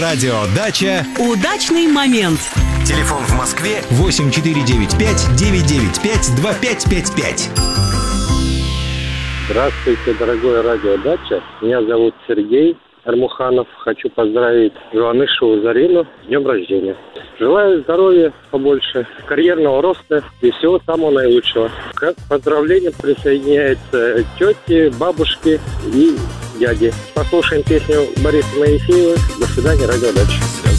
Радиодача. Удачный момент. Телефон в Москве 8495-995-2555. Здравствуйте, дорогой радиодача. Меня зовут Сергей Армуханов. Хочу поздравить Иванышеву Зарину с днем рождения. Желаю здоровья побольше, карьерного роста и всего самого наилучшего. К поздравлениям присоединяются тети, бабушки и дяди. Послушаем песню Бориса Моисеева. До свидания, радиодача.